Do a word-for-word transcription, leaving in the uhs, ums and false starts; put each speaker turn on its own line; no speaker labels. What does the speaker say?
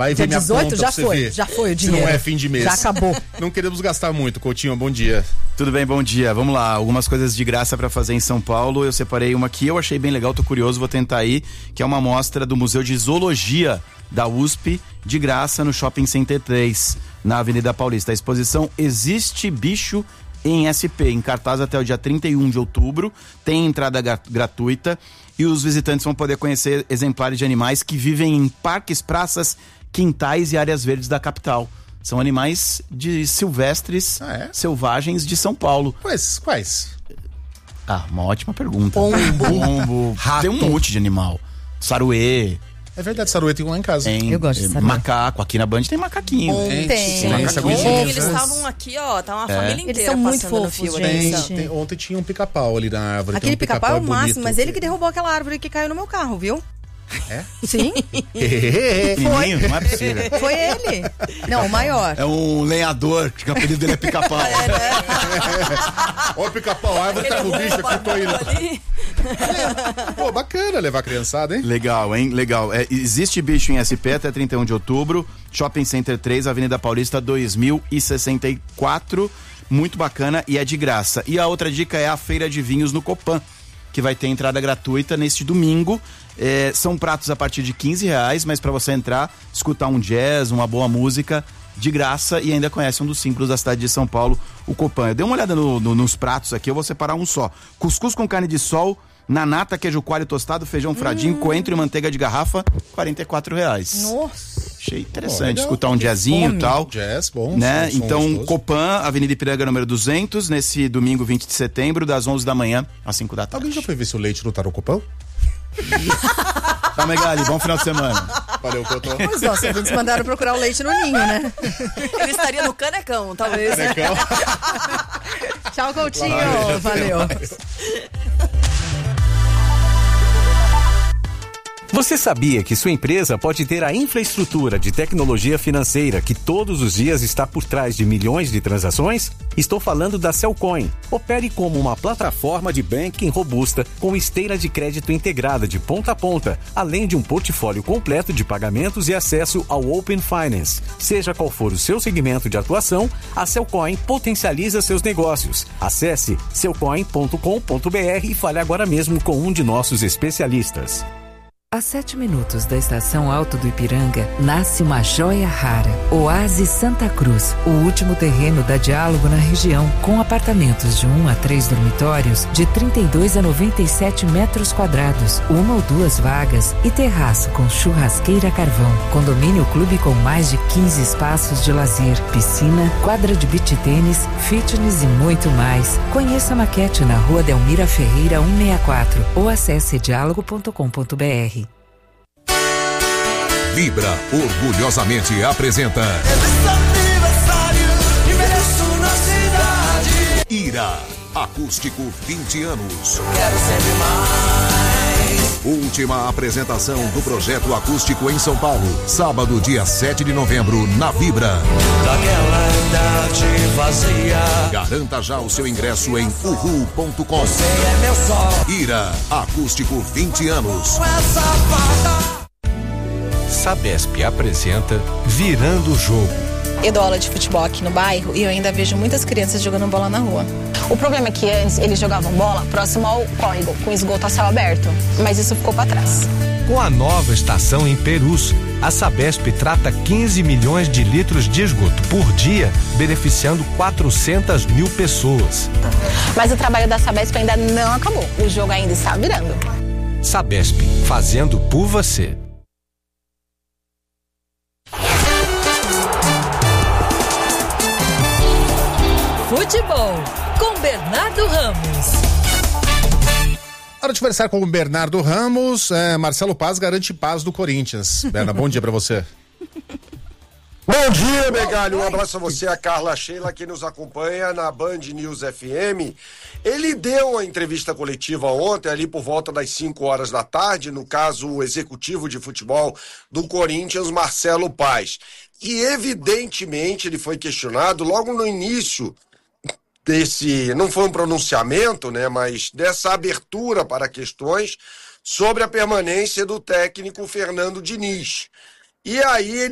Vai ver
dia dezoito
minha conta
já
pra você
foi,
ver.
já foi o
Se
dinheiro.
não é fim de mês.
Já acabou.
Não queremos gastar muito. Coutinho, bom dia.
Tudo bem, bom dia. Vamos lá, algumas coisas de graça pra fazer em São Paulo. Eu separei uma que eu achei bem legal, tô curioso, vou tentar ir, que é uma mostra do Museu de Zoologia da U S P, de graça no Shopping Center três, na Avenida Paulista. A exposição Existe Bicho em S P, em cartaz até o dia trinta e um de outubro, tem entrada gra- gratuita e os visitantes vão poder conhecer exemplares de animais que vivem em parques, praças, quintais e áreas verdes da capital. São animais de silvestres,
ah, é?
selvagens de São Paulo.
Quais? Quais?
Ah, uma ótima pergunta.
Pombo.
Pombo.
Rato.
Tem um monte de animal. Saruê.
É verdade, Saruê tem um lá em casa.
Tem,
Eu gosto de
eh,
saruê.
Macaco. Aqui na Band tem macaquinho.
Tem.
Tem.
Macaquinho.
Tem.
Eles estavam aqui, ó, tá uma
É.
família inteira
Eles são muito
passando no
fofos,
fio
gente.
aqui.
Tem, tem- ontem tinha um pica-pau ali na árvore.
Aquele
Tem um
pica-pau é o
bonito.
máximo, mas ele que derrubou aquela árvore que caiu no meu carro, viu?
É?
Sim,
Pequenininho, não é possível.
foi ele. Não, o maior.
É um lenhador, que o apelido dele é pica-pau.
Ó o pica-pau, a árvore tá com o bicho aqui, tô indo.
Ali.
Pô, bacana levar a criançada, hein?
Legal, hein? Legal. É, existe bicho em S P até trinta e um de outubro. Shopping Center três, Avenida Paulista dois mil e sessenta e quatro. Muito bacana e é de graça. E a outra dica é a Feira de Vinhos no Copan, que vai ter entrada gratuita neste domingo. É, são pratos a partir de quinze reais, mas para você entrar, escutar um jazz, uma boa música, de graça, e ainda conhece um dos símbolos da cidade de São Paulo, o Copan. Eu dei uma olhada no, no, nos pratos aqui, eu vou separar um só. Cuscuz com carne de sol, nanata, queijo coalho tostado, feijão fradinho, hum. coentro e manteiga de garrafa, quarenta e quatro reais.
Nossa.
Achei interessante,
Pô,
escutar um jazzinho e tal.
Jazz, bom.
Né?
som- som
Então,
gostoso.
Copan, Avenida Ipiranga, número duzentos, nesse domingo vinte de setembro, das onze da manhã às cinco da tarde.
Alguém já foi ver se o leite não tá no copão?
Tá, Megali, bom final de semana.
Valeu, Cotô.
Os nossos ouvintes mandaram procurar o leite no ninho, né?
Ele estaria no canecão, talvez. né?
Canecão.
Tchau, Coutinho.
Valeu.
Valeu.
Você sabia que sua empresa pode ter a infraestrutura de tecnologia financeira que todos os dias está por trás de milhões de transações? Estou falando da Cellcoin. Opere como uma plataforma de banking robusta com esteira de crédito integrada de ponta a ponta, além de um portfólio completo de pagamentos e acesso ao Open Finance. Seja qual for o seu segmento de atuação, a Cellcoin potencializa seus negócios. Acesse cellcoin ponto com ponto b r e fale agora mesmo com um de nossos especialistas.
A sete minutos da estação Alto do Ipiranga, nasce uma joia rara. Oásis Santa Cruz, o último terreno da Diálogo na região, com apartamentos de um a três dormitórios, de trinta e dois a noventa e sete metros quadrados, uma ou duas vagas e terraço com churrasqueira a carvão. Condomínio clube com mais de quinze espaços de lazer, piscina, quadra de beach tênis, fitness e muito mais. Conheça a maquete na Rua Delmira Ferreira cento e sessenta e quatro ou acesse diálogo ponto com ponto b r.
Vibra orgulhosamente apresenta Ira, acústico vinte anos.
Quero sempre mais.
Última apresentação do projeto acústico em São Paulo, sábado, dia sete de novembro, na Vibra.
Daquela idade vazia.
Garanta já o seu ingresso em uhu ponto com.
Você é meu sol.
Ira, acústico vinte anos.
Essa farda.
Sabesp apresenta Virando o Jogo.
Eu dou aula de futebol aqui no bairro e eu ainda vejo muitas crianças jogando bola na rua. O problema é que antes eles jogavam bola próximo ao córrego, com esgoto a céu aberto, mas isso ficou para trás.
Com a nova estação em Perus, a Sabesp trata quinze milhões de litros de esgoto por dia, beneficiando quatrocentas mil pessoas.
Mas o trabalho da Sabesp ainda não acabou, o jogo ainda está virando.
Sabesp, fazendo por você.
Futebol, com Bernardo Ramos.
Hora de conversar com o Bernardo Ramos. É, Marcelo Paz garante paz do Corinthians. Bernardo, bom dia pra você.
Bom dia, Megali. Um abraço a você, a Carla Sheila, que nos acompanha na Band News F M. Ele deu uma entrevista coletiva ontem, ali por volta das cinco horas da tarde, no caso, o executivo de futebol do Corinthians, Marcelo Paz. E, evidentemente, ele foi questionado logo no início desse, não foi um pronunciamento, né, mas dessa abertura para questões sobre a permanência do técnico Fernando Diniz. E aí ele